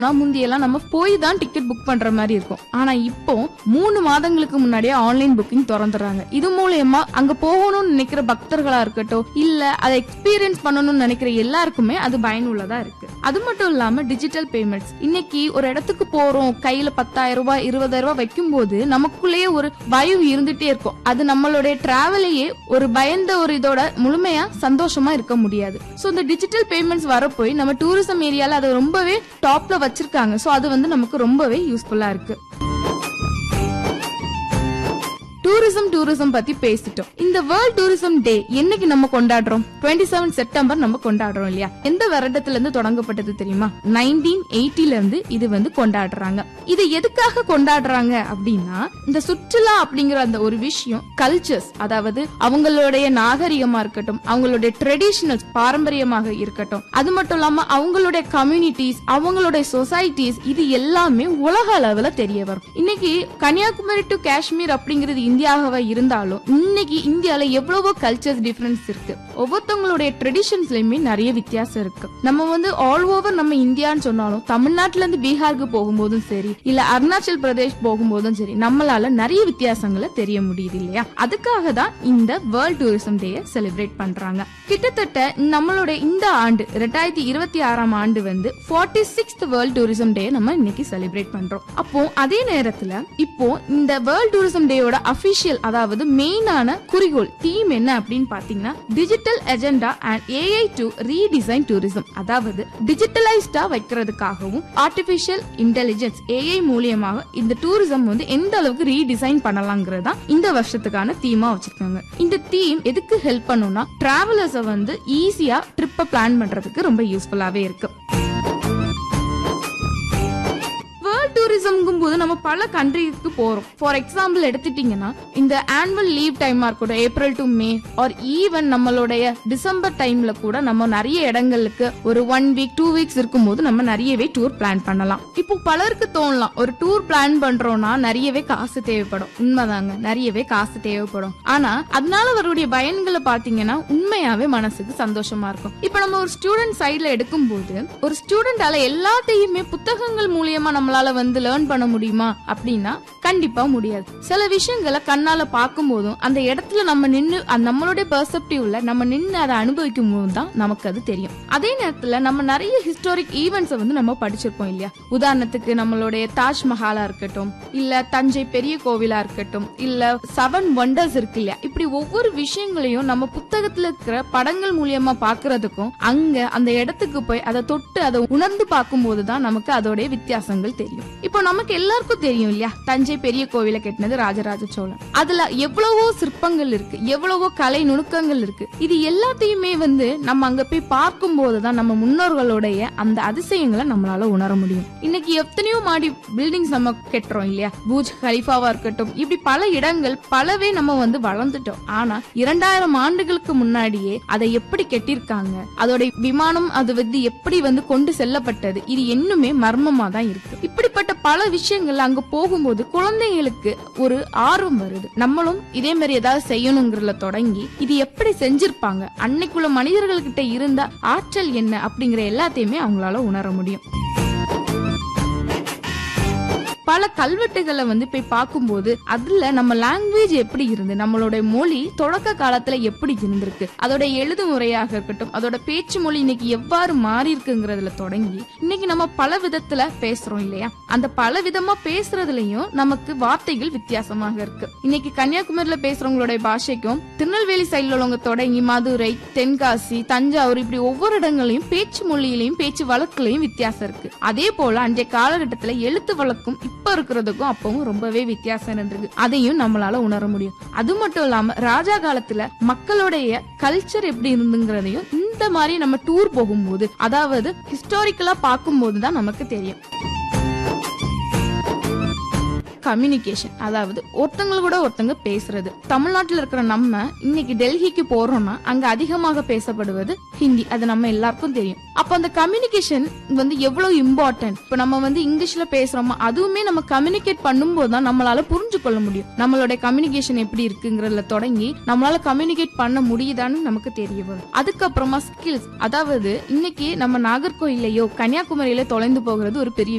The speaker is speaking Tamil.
முந்தியெல்லாம் நம்ம போய் தான் டிக்கெட் புக் பண்ற மாதிரி இருக்கும். ஆனா இப்போ 3 மாதங்களுக்கு முன்னாடியே ஆன்லைன் புக்கிங் திறந்துறாங்க. இது மூலமா அங்க போகணும்னு நினைக்கிற பக்தர்களா இருக்கட்டும், இல்ல அதை எக்ஸ்பீரியன்ஸ் பண்ணணும்னு நினைக்கிற எல்லாருக்குமே அது பயனுள்ளதா இருக்கு. அது மட்டும் இல்லாம டிஜிட்டல் பேமெண்ட்ஸ், இன்னைக்கு ஒரு இடத்துக்கு போறோம், கையில 10,000 ரூபாய் 20,000 ரூபாய் வைக்கும் போது நமக்குள்ளேயே ஒரு பயம் இருந்துட்டே இருக்கும். அது நம்மளுடைய டிராவலையே ஒரு பயந்த ஒரு இதோட முழுமையா சந்தோஷமா இருக்க முடியாது. சோ இந்த டிஜிட்டல் பேமெண்ட்ஸ் வரப்போய் நம்ம டூரிசம் ஏரியால அதை ரொம்பவே டாப்ல வச்சிருக்காங்க. சோ அது நமக்கு ரொம்பவே யூஸ்ஃபுல்லா இருக்கு. டூரிசம் பத்தி பேசிட்டோம். இந்த வேர்ல்ட் டூரிசம் டே என்னைக்கு நம்ம கொண்டாடுறோம்? 27 செப்டம்பர் நம்ம கொண்டாடுறோம் இல்லையா? எந்த வருடத்துல இருந்து தொடங்கப்பட்டது தெரியுமா? 1980ல இருந்து இது கொண்டாடுறாங்க. இது எதுக்காக கொண்டாடுறாங்க அப்படின்னா, இந்த சுற்றுலா அப்படிங்கிற அந்த ஒரு விஷயம் கல்ச்சர்ஸ், அதாவது அவங்களுடைய நாகரிகமா இருக்கட்டும், அவங்களுடைய ட்ரெடிஷனல்ஸ் பாரம்பரியமாக இருக்கட்டும், அது மட்டும் இல்லாம அவங்களுடைய கம்யூனிட்டிஸ், அவங்களுடைய சொசைட்டிஸ், இது எல்லாமே உலக அளவுல தெரிய வரும். இன்னைக்கு கன்னியாகுமரி டு காஷ்மீர் அப்படிங்கிறது இந்தியாவா இருந்தாலும் இன்னைக்கு இந்தியால எவ்வளவோ கல்ச்சர்ஸ் டிஃபரன்ஸ் இருக்கு. ஒவ்வொருத்தவங்களுடைய ட்ரெடிஷன்ஸ்லயுமே நிறைய வித்தியாசம் இருக்கு. நம்ம ஆல் ஓவர் நம்ம இந்தியான்னு சொன்னாலும் தமிழ்நாட்டுல இருந்து பீகாருக்கு போகும்போதும் சரி, இல்ல அருணாச்சல் பிரதேஷ் போகும்போதும் சரி, நம்மளால நிறைய வித்தியாசங்களை தெரிய முடியுது இல்லையா? அதுக்காக தான் இந்த வேர்ல்ட் டூரிசம் டே செலிப்ரேட் பண்றாங்க. கிட்டத்தட்ட நம்மளுடைய இந்த ஆண்டு 2026 ஆண்டு 46th வேர்ல்ட் டூரிசம் டே நம்ம இன்னைக்கு செலிப்ரேட் பண்றோம். அப்போ அதே நேரத்துல இப்போ இந்த வேர்ல்ட் டூரிசம் டேயோட அபிஷியல், அதாவது மெயினான குறிக்கோள் தீம் என்ன அப்படின்னு பாத்தீங்கன்னா, digital agenda and AI to redesign tourism. அதாவது டிஜிட்டலைஸ்டா வைக்கிறதுக்காகவும் ஆர்டிபிஷியல் இன்டெலிஜென்ஸ் ஏஐ மூலியமாக இந்த டூரிசம் எந்த அளவுக்கு ரீடிசைன் பண்ணலாம்ங்கறத இந்த வருஷத்துக்கான தீமா வச்சிருக்காங்க. இந்த தீம் எதுக்கு ஹெல்ப் பண்ணும்னா, டிராவலர்ஸ் ஈஸியா ட்ரிப்பை பிளான் பண்றதுக்கு ரொம்ப யூஸ்ஃபுல்லாவே இருக்கு. டூரிசம் போது நம்ம பல கண்ட்ரிக்கு போறோம். ஃபார் எக்ஸாம்பிள் எடுத்துட்டீங்கன்னா, இந்த ஆனுவல் லீவ் டைமா இருக்கட்டும், April to May R even நம்மளுடைய டிசம்பர் டைம்ல கூட நம்ம நிறைய இடங்களுக்கு ஒரு 1 வீக் 2 வீக்ஸ் இருக்கும் போது நம்ம நிறையவே டூர் பிளான் பண்ணலாம். இப்போ பலருக்கு தோணலாம், ஒரு டூர் பிளான் பண்றோம்னா நிறையவே காசு தேவைப்படும். உண்மைதாங்க, நிறையவே காசு தேவைப்படும். ஆனா அதனால வரக்கூடிய பயன்களை பாத்தீங்கன்னா உண்மையாவே மனசுக்கு சந்தோஷமா இருக்கும். இப்ப நம்ம ஒரு ஸ்டூடெண்ட் சைட்ல எடுக்கும் போது, ஒரு ஸ்டூடெண்டால எல்லாத்தையுமே புத்தகங்கள் மூலியமா நம்மளால லேர்ன் பண்ண முடியுமா அப்படின்னா கண்டிப்பா முடியாது. சில விஷயங்களை கண்ணால பார்க்கும் போதும் அந்த இடத்துல நம்ம நின்னு நம்மளுடைய பெர்செப்டிவ்ல நம்ம நின்னு அதை அனுபவிக்கும் போது தான் நமக்கு அது தெரியும். அதே நேரத்துல நம்ம நிறைய ஹிஸ்டாரிக் ஈவெண்ட்ஸ் நம்ம படிச்சிருப்போம் இல்லையா? உதாரணத்துக்கு நம்மளுடைய தாஜ்மஹாலா இருக்கட்டும், இல்ல தஞ்சை பெரிய கோவிலா இருக்கட்டும், இல்ல 7 வண்டர்ஸ் இருக்கு இல்லையா? இப்படி ஒவ்வொரு விஷயங்களையும் நம்ம புத்தகத்துல இருக்கிற படங்கள் மூலியமா பாக்குறதுக்கும் அங்க அந்த இடத்துக்கு போய் அதை தொட்டு அதை உணர்ந்து பார்க்கும் போதுதான் நமக்கு அதோடைய வித்தியாசங்கள் தெரியும். இப்போ நமக்கு எல்லாருக்கும் தெரியும் இல்லையா, தஞ்சை பெரிய கோவிலை கட்டினது ராஜராஜ சோழன். அதுல எவ்வளவோ சிற்பங்கள் இருக்கு, எவ்வளவோ கலை நுணுக்கங்கள் இருக்கு. இது எல்லாத்தையுமே நம்ம அங்க போய் பார்க்கும் போதுதான் நம்ம முன்னோர்களுடைய அந்த அதிசயங்களை நம்மளால உணர முடியும். இன்னைக்கு எத்தனையோ மாடி பில்டிங்ஸ் நம்ம கட்டுறோம் இல்லையா? பூஜ் கலிஃபாவா இருக்கட்டும், இப்படி பல இடங்கள் பலவே நம்ம வளர்ந்துட்டோம். ஆனா 2000 ஆண்டுகளுக்கு முன்னாடியே அதை எப்படி கட்டிருக்காங்க, அதோட விமானம் அது எப்படி கொண்டு செல்லப்பட்டது, இது இன்னுமே மர்மமா தான் இருக்கு. இப்படிப்பட்ட பல விஷயங்கள் அங்க போகும்போது குழந்தைகளுக்கு ஒரு ஆர்வம் வருது. நம்மளும் இதே மாதிரி ஏதாவது செய்யணுங்கிறதுல தொடங்கி இது எப்படி செஞ்சிருப்பாங்க, அன்னைக்குள்ள மனிதர்கள்கிட்ட இருந்த ஆற்றல் என்ன அப்படிங்கிற எல்லாத்தையுமே அவங்களால உணர முடியும். பல கல்வெட்டுகளை போய் பார்க்கும்போது அதுல நம்ம லாங்குவேஜ் எப்படி இருந்து, நம்மளோட மொழி தொடக்க காலத்துல எப்படி இருந்திருக்கு, அதோட எழுது முறையாக இருக்கட்டும், அதோட பேச்சு மொழி இன்னைக்கு எவ்வாறு மாறி இருக்குங்கிறதுல தொடங்கி இன்னைக்கு நம்ம பல விதத்துல பேசுறோம் இல்லையா? அந்த பல விதமா பேசுறதுலயும் நமக்கு வார்த்தைகள் வித்தியாசமாக இருக்கு. இன்னைக்கு கன்னியாகுமரியில பேசுறவங்களுடைய பாஷைக்கும் திருநெல்வேலி சைட்ல உள்ளவங்க தொடங்கி மதுரை, தென்காசி, தஞ்சாவூர், இப்படி ஒவ்வொரு இடங்களையும் பேச்சு மொழியிலையும் பேச்சு வழக்குலையும் வித்தியாசம் இருக்கு. அதே போல அன்றைய காலகட்டத்துல எழுத்து வழக்கும் இப்ப இருக்கிறதுக்கும் அப்பவும் ரொம்பவே வித்தியாசம் இருந்திருக்கு. அதையும் நம்மளால உணர முடியும். அது மட்டும் இல்லாம ராஜா காலத்துல மக்களுடைய கல்ச்சர் எப்படி இருந்துங்கிறதையும் இந்த மாதிரி நம்ம டூர் போகும்போது, அதாவது ஹிஸ்டாரிக்கலா பார்க்கும் போதுதான் நமக்கு தெரியும். கம்யூனிகேஷன், அதாவது ஒருத்தங்கள கூட ஒருத்தங்க பேசுறது. தமிழ்நாட்டுல இருக்கிற நம்ம இன்னைக்கு டெல்லிக்கு போறோம்னா அங்க அதிகமாக பேசப்படுவது ஹிந்தி, அது நம்ம எல்லாருக்கும் தெரியும். அப்ப அந்த கம்யூனிகேஷன் எவ்வளவு இம்பார்ட்டன்ட். இப்ப நம்ம இங்கிலீஷ்ல பேசுறோமா, அதுவுமே நம்ம கம்யூனிகேட் பண்ணும்போது தான் நம்மளால புரிஞ்சு கொள்ள முடியும். நம்மளுடைய கம்யூனிகேஷன் எப்படி இருக்குங்கிறதுல தொடங்கி நம்மளால கம்யூனிகேட் பண்ண முடியுதான்னு நமக்கு தெரிய வரும். அதுக்கப்புறமா ஸ்கில்ஸ், அதாவது இன்னைக்கு நம்ம நாகர்கோயிலையோ கன்னியாகுமரியில தொலைந்து போகிறது ஒரு பெரிய